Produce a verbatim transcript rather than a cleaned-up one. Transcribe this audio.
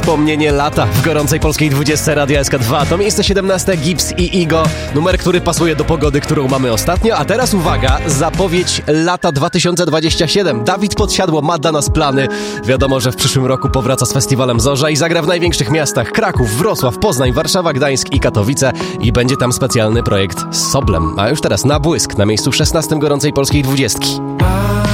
Wspomnienie lata w gorącej polskiej dwudziestce Radia S K dwa. To miejsce siedemnaste, Gibbs i Igo. Numer, który pasuje do pogody, którą mamy ostatnio. A teraz uwaga, zapowiedź lata dwa tysiące dwudziestego siódmego. Dawid Podsiadło ma dla nas plany. Wiadomo, że w przyszłym roku powraca z festiwalem Zorza i zagra w największych miastach: Kraków, Wrocław, Poznań, Warszawa, Gdańsk i Katowice. I będzie tam specjalny projekt z Soblem. A już teraz na błysk, na miejscu szesnastym gorącej polskiej dwudziestki.